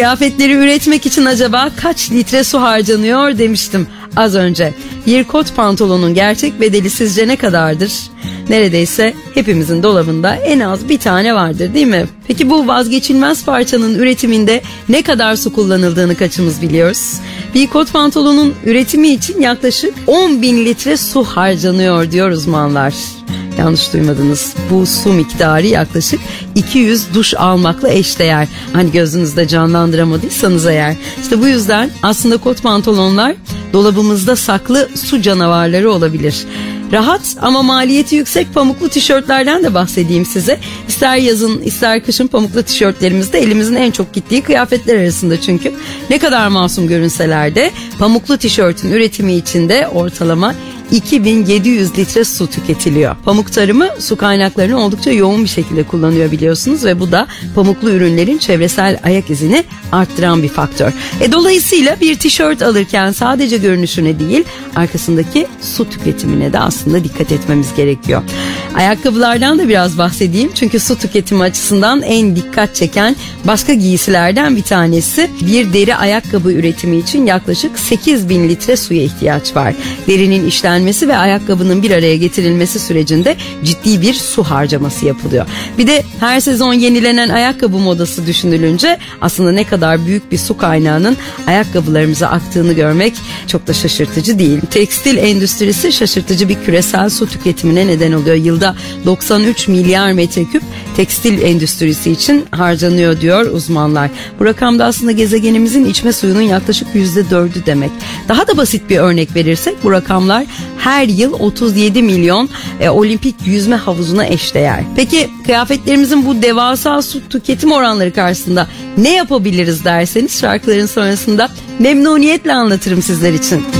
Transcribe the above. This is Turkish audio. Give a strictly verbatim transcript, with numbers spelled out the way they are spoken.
Kıyafetleri üretmek için acaba kaç litre su harcanıyor demiştim az önce. Bir kot pantolonun gerçek bedeli sizce ne kadardır? Neredeyse hepimizin dolabında en az bir tane vardır, değil mi? Peki bu vazgeçilmez parçanın üretiminde ne kadar su kullanıldığını kaçımız biliyoruz? Bir kot pantolonun üretimi için yaklaşık on bin litre su harcanıyor diyor uzmanlar. Yanlış duymadınız. Bu su miktarı yaklaşık iki yüz duş almakla eşdeğer. Hani gözünüzde canlandıramadıysanız eğer. İşte bu yüzden aslında kot pantolonlar dolabımızda saklı su canavarları olabilir. Rahat ama maliyeti yüksek pamuklu tişörtlerden de bahsedeyim size. İster yazın ister kışın pamuklu tişörtlerimiz de elimizin en çok gittiği kıyafetler arasında çünkü. Ne kadar masum görünseler de pamuklu tişörtün üretimi için de ortalama iki bin yedi yüz litre su tüketiliyor. Pamuk tarımı su kaynaklarını oldukça yoğun bir şekilde kullanıyor biliyorsunuz ve bu da pamuklu ürünlerin çevresel ayak izini arttıran bir faktör. E dolayısıyla bir tişört alırken sadece görünüşüne değil arkasındaki su tüketimine de aslında dikkat etmemiz gerekiyor. Ayakkabılardan da biraz bahsedeyim çünkü su tüketimi açısından en dikkat çeken başka giysilerden bir tanesi. Bir deri ayakkabı üretimi için yaklaşık sekiz bin litre suya ihtiyaç var. Derinin işlenmesi ve ayakkabının bir araya getirilmesi sürecinde ciddi bir su harcaması yapılıyor. Bir de her sezon yenilenen ayakkabı modası düşünülünce aslında ne kadar büyük bir su kaynağının ayakkabılarımıza aktığını görmek çok da şaşırtıcı değil. Tekstil endüstrisi şaşırtıcı bir küresel su tüketimine neden oluyor. Yılda doksan üç milyar metreküp tekstil endüstrisi için harcanıyor diyor uzmanlar. Bu rakamda aslında gezegenimizin içme suyunun yaklaşık yüzde dördü demek. Daha da basit bir örnek verirsek bu rakamlar her yıl otuz yedi milyon e, olimpik yüzme havuzuna eşdeğer. Peki kıyafetlerimizin bu devasa su tüketim oranları karşısında ne yapabiliriz derseniz şarkıların sonrasında memnuniyetle anlatırım sizler için.